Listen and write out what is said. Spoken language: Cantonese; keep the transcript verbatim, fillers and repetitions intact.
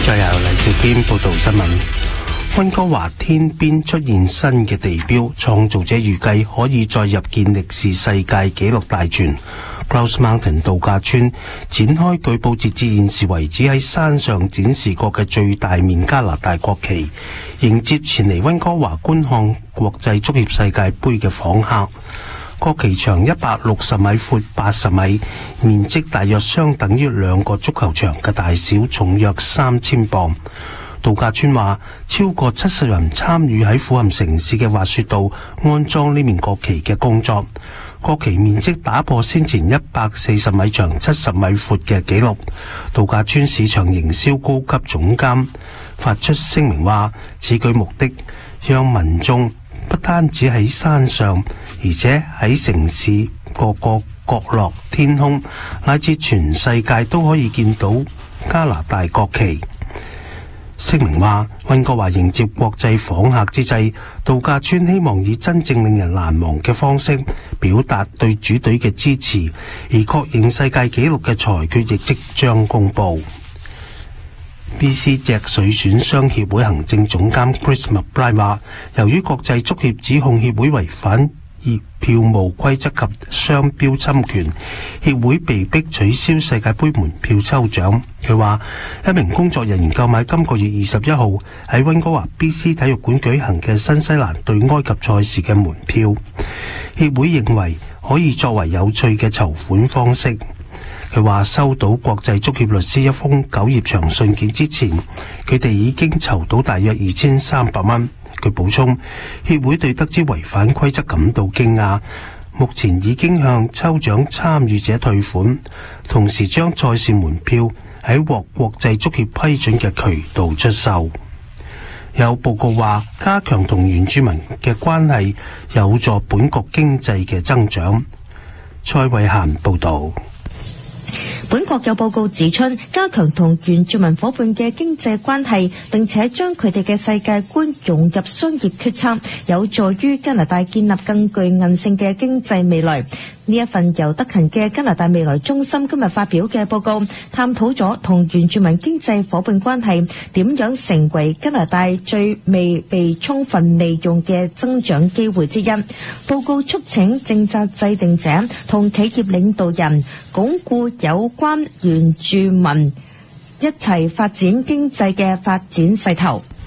再由黎兆堅報道新聞。溫哥華天邊出現新嘅地標，創造者預計可以再入建歷史世界紀錄大全。Grouse Mountain 度假村展開據報截至現時為止喺山上展示過嘅最大面加拿大國旗，迎接前嚟溫哥華觀看國際足協世界盃嘅訪客。國旗長一百六十米，闊八十米，面積大約相等於兩個足球場嘅大小，重約三千磅。度假村話，超過七十人參與喺虎坎城市嘅滑雪道安裝呢面國旗嘅工作。國旗面積打破先前一百四十米長、七十米闊嘅紀錄。度假村市場營銷高級總監發出聲明話，此舉目的讓民眾不單止喺山上，而且喺城市各個角落、天空乃至全世界都可以見到加拿大國旗。聲明話，溫哥華迎接國際訪客之際，度假村希望以真正令人難忘嘅方式表達對主隊嘅支持，而確認世界紀錄嘅裁決亦即將公布。B C 脊髓損傷協會行政總監 Chris McBride 話，由於國際足協指控協會違反票務規則及商標侵權，協會被迫取消世界盃門票抽獎。佢話，一名工作人員購買今個月二十一號喺溫哥華 B C 體育館舉行嘅新西蘭對埃及賽事嘅門票，協會認為可以作為有趣嘅籌款方式。佢話收到國際足協律師一封九頁長信件之前，佢哋已經籌到大約二千三百蚊。佢補充，協會對得知違反規則感到驚訝，目前已經向抽獎參與者退款，同時將賽事門票喺獲國際足協批准嘅渠道出售。有報告話，加強同原住民嘅關係有助本國經濟嘅增長。蔡慧嫻報導。 本國有報告指出，加強同原住民伙伴嘅經濟關係，並且將佢哋嘅世界觀融入商業決策，有助於加拿大建立更具韌性嘅經濟未來。呢一份由德勤嘅加拿大未來中心今日發表嘅報告，探討咗同原住民經濟伙伴關係點樣成為加拿大最未被充分利用嘅增長機會之一。報告促請政策制定者同企業領導人鞏固有關原住民一齊發展經濟嘅發展勢頭。